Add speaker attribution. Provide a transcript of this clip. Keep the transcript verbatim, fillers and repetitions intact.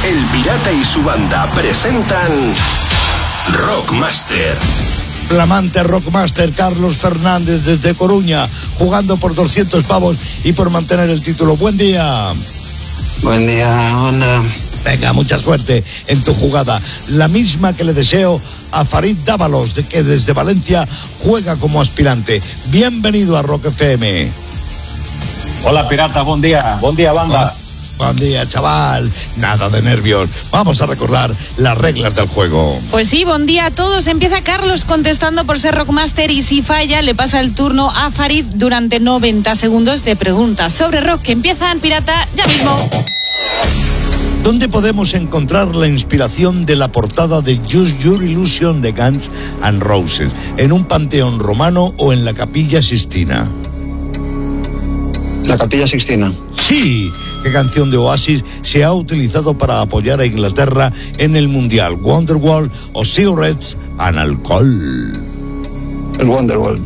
Speaker 1: El Pirata y su banda presentan Rockmaster.
Speaker 2: Flamante Rockmaster Carlos Fernández desde Coruña, jugando por doscientos pavos y por mantener el título. Buen día.
Speaker 3: Buen día, onda.
Speaker 2: Venga, mucha suerte en tu jugada. La misma que le deseo a Farid Dávalos, de que desde Valencia juega como aspirante. Bienvenido a Rock F M.
Speaker 4: Hola, Pirata, buen día. Buen día, banda.
Speaker 2: Buen día, chaval. Nada de nervios. Vamos a recordar las reglas del juego.
Speaker 5: Pues sí, buen día a todos. Empieza Carlos contestando por ser Rockmaster y si falla le pasa el turno a Farid durante noventa segundos de preguntas sobre rock que empiezan, Pirata, ya mismo.
Speaker 2: ¿Dónde podemos encontrar la inspiración de la portada de Use Your Illusion de Guns N' Roses? ¿En un panteón romano o en la Capilla Sixtina?
Speaker 3: La Capilla Sixtina.
Speaker 2: Sí. ¿Qué canción de Oasis se ha utilizado para apoyar a Inglaterra en el Mundial? ¿Wonderwall o Cigarettes and Alcohol?
Speaker 3: El Wonderwall.